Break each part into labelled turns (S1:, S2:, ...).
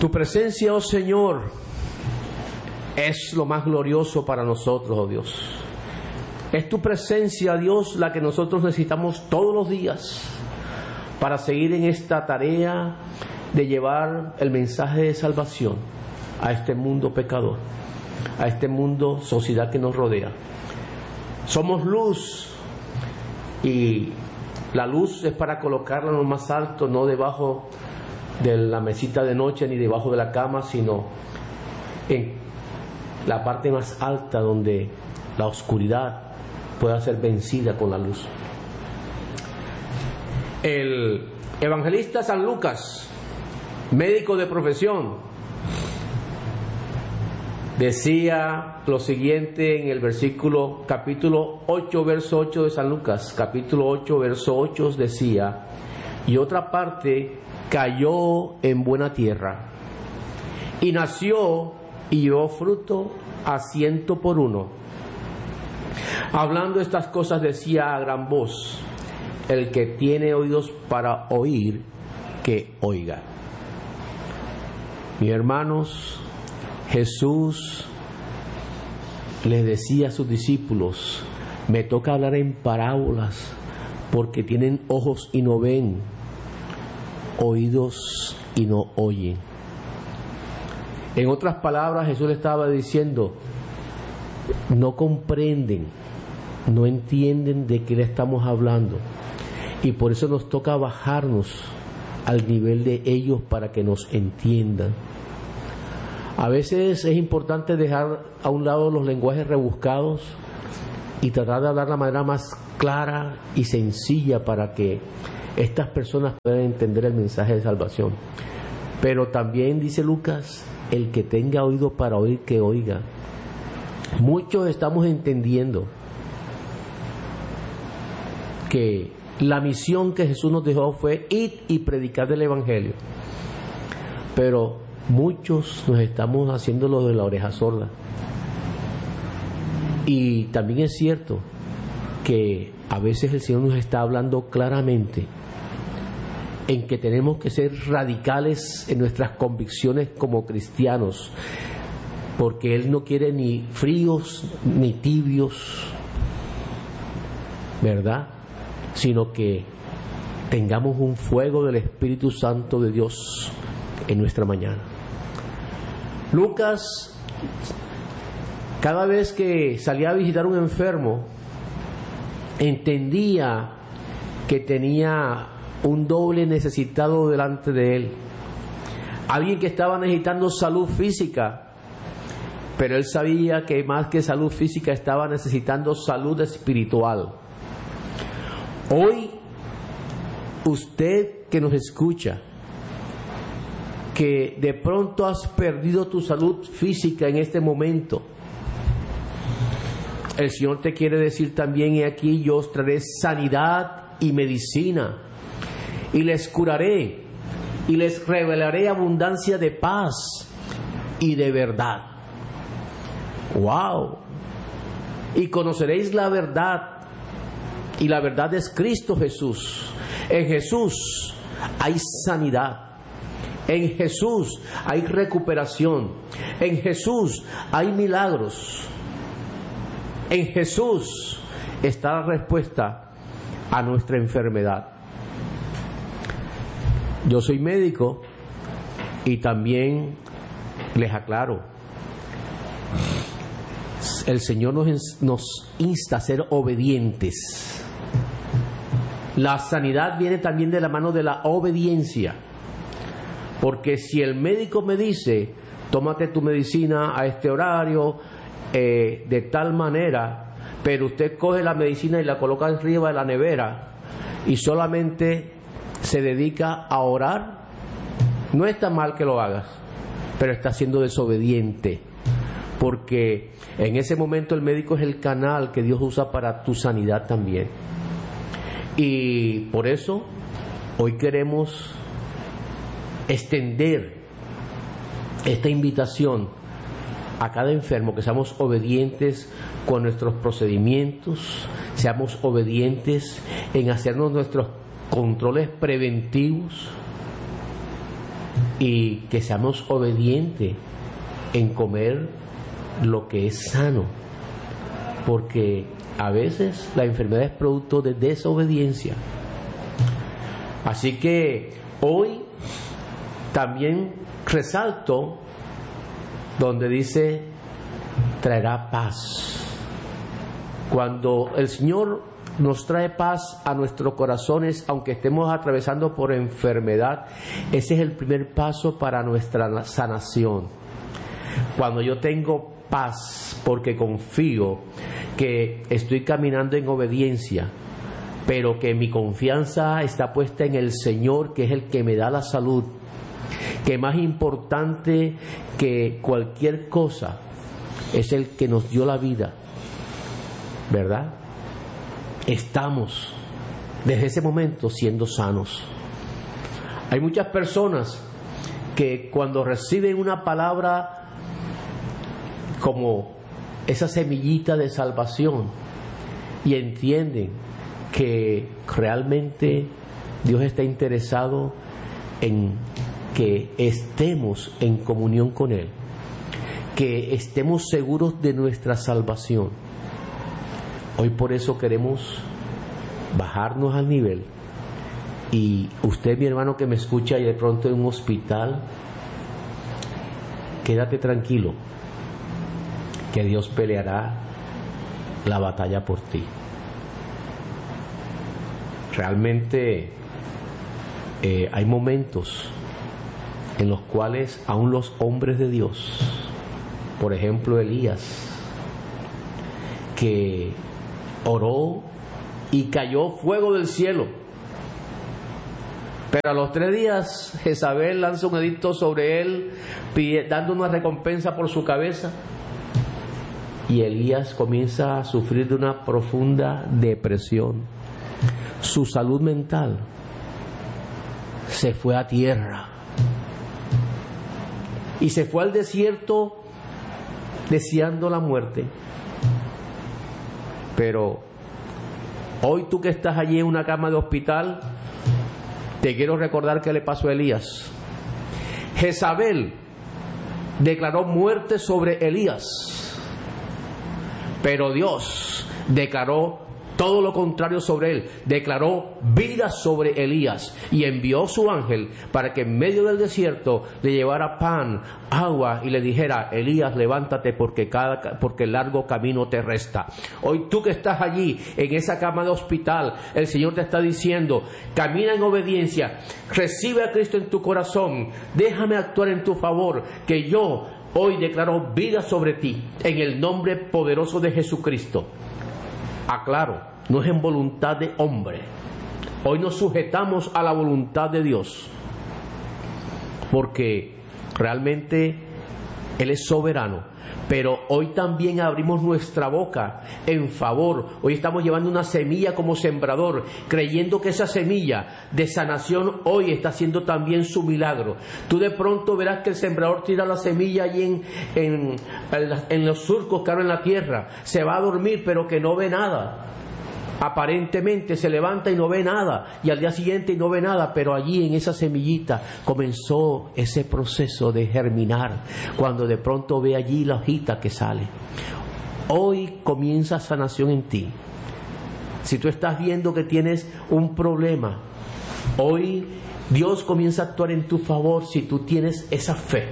S1: Tu presencia, oh Señor, es lo más glorioso para nosotros, oh Dios. Es tu presencia, Dios, la que nosotros necesitamos todos los días para seguir en esta tarea de llevar el mensaje de salvación a este mundo pecador, a este mundo, sociedad que nos rodea. Somos luz, y la luz es para colocarla en lo más alto, no debajo de la mesita de noche ni debajo de la cama, sino en la parte más alta donde la oscuridad pueda ser vencida con la luz. El evangelista San Lucas, médico de profesión, decía lo siguiente en el capítulo 8, verso 8 de San Lucas. Capítulo 8, verso 8 decía: y otra parte cayó en buena tierra, y nació y dio fruto a 100 por uno. Hablando estas cosas decía a gran voz: el que tiene oídos para oír, que oiga. Mis hermanos, Jesús les decía a sus discípulos: me toca hablar en parábolas porque tienen ojos y no ven, oídos y no oyen. En otras palabras, Jesús le estaba diciendo: no comprenden, no entienden de qué le estamos hablando, y por eso nos toca bajarnos al nivel de ellos para que nos entiendan. A veces es importante dejar a un lado los lenguajes rebuscados y tratar de hablar de la manera más clara y sencilla para que estas personas puedan entender el mensaje de salvación. Pero también dice Lucas: el que tenga oído para oír, que oiga. Muchos estamos entendiendo que la misión que Jesús nos dejó fue ir y predicar el Evangelio, pero muchos nos estamos haciendo lo de la oreja sorda. Y también es cierto que a veces el Señor nos está hablando claramente en que tenemos que ser radicales en nuestras convicciones como cristianos, porque Él no quiere ni fríos ni tibios, ¿verdad? Sino que tengamos un fuego del Espíritu Santo de Dios en nuestra mañana. Lucas, cada vez que salía a visitar a un enfermo, entendía que tenía un doble necesitado delante de él. Alguien que estaba necesitando salud física, pero él sabía que más que salud física estaba necesitando salud espiritual. Hoy, usted que nos escucha, que de pronto has perdido tu salud física en este momento, el Señor te quiere decir también: he aquí, yo os traeré sanidad y medicina, y les curaré, y les revelaré abundancia de paz y de verdad. ¡Wow! Y conoceréis la verdad, y la verdad es Cristo Jesús. En Jesús hay sanidad, en Jesús hay recuperación, en Jesús hay milagros, en Jesús está la respuesta a nuestra enfermedad. Yo soy médico y también les aclaro: el Señor nos insta a ser obedientes. La sanidad viene también de la mano de la obediencia, porque si el médico me dice: tómate tu medicina a este horario, de tal manera, pero usted coge la medicina y la coloca arriba de la nevera y solamente se dedica a orar, no está mal que lo hagas, pero está siendo desobediente, porque en ese momento el médico es el canal que Dios usa para tu sanidad también. Y por eso hoy queremos extender esta invitación a cada enfermo, que seamos obedientes con nuestros procedimientos, seamos obedientes en hacernos nuestros controles preventivos, y que seamos obedientes en comer lo que es sano, porque a veces la enfermedad es producto de desobediencia. Así que hoy también resalto donde dice traerá paz. Cuando el Señor nos trae paz a nuestros corazones, aunque estemos atravesando por enfermedad, ese es el primer paso para nuestra sanación. Cuando yo tengo paz porque confío que estoy caminando en obediencia, pero que mi confianza está puesta en el Señor, que es el que me da la salud, que más importante que cualquier cosa es el que nos dio la vida, ¿verdad? Estamos desde ese momento siendo sanos. Hay muchas personas que cuando reciben una palabra como esa semillita de salvación y entienden que realmente Dios está interesado en que estemos en comunión con Él, que estemos seguros de nuestra salvación. Hoy por eso queremos bajarnos al nivel. Y usted, mi hermano que me escucha y de pronto en un hospital, quédate tranquilo, que Dios peleará la batalla por ti. Realmente hay momentos en los cuales aún los hombres de Dios, por ejemplo Elías, que oró y cayó fuego del cielo, pero a los 3 días Jezabel lanza un edicto sobre él dando una recompensa por su cabeza, y Elías comienza a sufrir de una profunda depresión. Su salud mental se fue a tierra y se fue al desierto deseando la muerte. Pero hoy tú que estás allí en una cama de hospital, te quiero recordar qué le pasó a Elías. Jezabel declaró muerte sobre Elías, pero Dios declaró todo lo contrario sobre él. Declaró vida sobre Elías y envió su ángel para que en medio del desierto le llevara pan, agua y le dijera: Elías, levántate porque el largo camino te resta. Hoy tú que estás allí en esa cama de hospital, el Señor te está diciendo: camina en obediencia, recibe a Cristo en tu corazón, déjame actuar en tu favor, que yo hoy declaro vida sobre ti en el nombre poderoso de Jesucristo. Aclaro, no es en voluntad de hombre. Hoy nos sujetamos a la voluntad de Dios, porque realmente Él es soberano. Pero hoy también abrimos nuestra boca en favor. Hoy estamos llevando una semilla como sembrador, creyendo que esa semilla de sanación hoy está haciendo también su milagro. Tú de pronto verás que el sembrador tira la semilla allí en los surcos que abren la tierra. Se va a dormir, pero que no ve nada. Aparentemente se levanta y no ve nada, y al día siguiente y no ve nada, pero allí en esa semillita comenzó ese proceso de germinar, cuando de pronto ve allí la hojita que sale. Hoy comienza sanación en ti. Si tú estás viendo que tienes un problema, hoy Dios comienza a actuar en tu favor si tú tienes esa fe.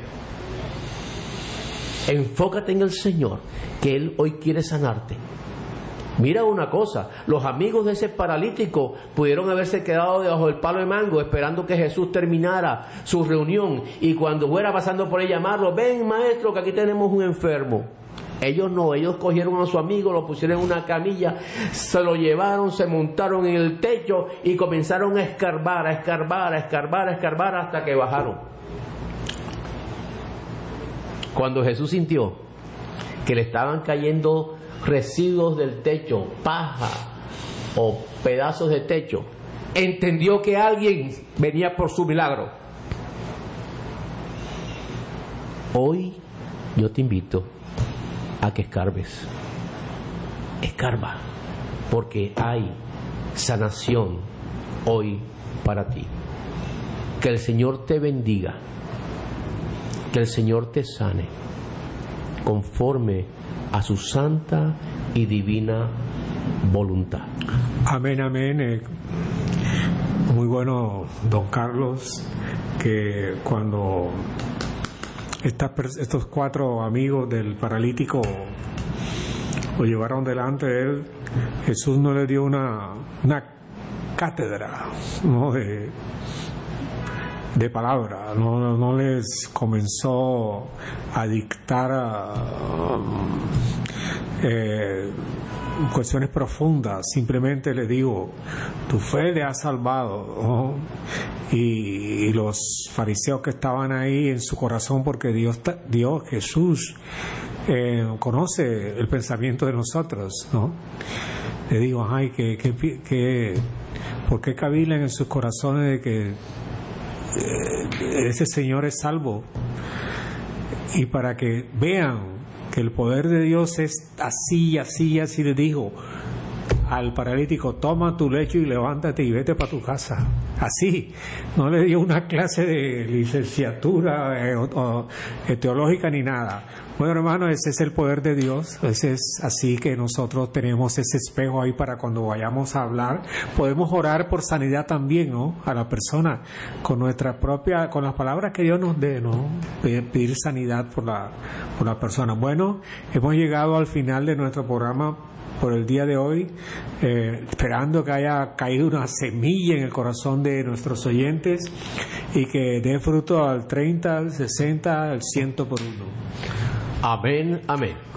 S1: Enfócate en el Señor, que Él hoy quiere sanarte. Mira una cosa, los amigos de ese paralítico pudieron haberse quedado debajo del palo de mango esperando que Jesús terminara su reunión, y cuando fuera pasando por ahí llamarlo: ven maestro, que aquí tenemos un enfermo. Ellos no, ellos cogieron a su amigo, lo pusieron en una camilla, se lo llevaron, se montaron en el techo y comenzaron a escarbar hasta que bajaron. Cuando Jesús sintió que le estaban cayendo residuos del techo, paja o pedazos de techo, entendió que alguien venía por su milagro. Hoy yo te invito a que escarbes. Escarba, porque hay sanación hoy para ti. Que el Señor te bendiga Que el Señor te sane conforme a su santa y divina voluntad.
S2: Amén, amén. Muy bueno, don Carlos, que cuando estos 4 amigos del paralítico lo llevaron delante de él, Jesús no le dio una cátedra, ¿no?, de palabra, no les comenzó a dictar cuestiones profundas, simplemente le digo, tu fe te ha salvado, ¿no? Y los fariseos que estaban ahí en su corazón, porque Dios Jesús conoce el pensamiento de nosotros, ¿no? Le digo, ay, ¿por qué cavilan en sus corazones de que ese Señor es salvo? Y para que vean que el poder de Dios es así, así, así, le digo al paralítico, toma tu lecho y levántate y vete para tu casa. Así, no le dio una clase de licenciatura teológica ni nada. Bueno, hermano, ese es el poder de Dios. Ese es así, que nosotros tenemos ese espejo ahí para cuando vayamos a hablar. Podemos orar por sanidad también, ¿no?, a la persona, con las palabras que Dios nos dé, ¿no?, pedir sanidad por la persona. Bueno, hemos llegado al final de nuestro programa por el día de hoy, esperando que haya caído una semilla en el corazón de nuestros oyentes y que dé fruto al 30, al 60, al 100 por uno.
S1: Amén, amén.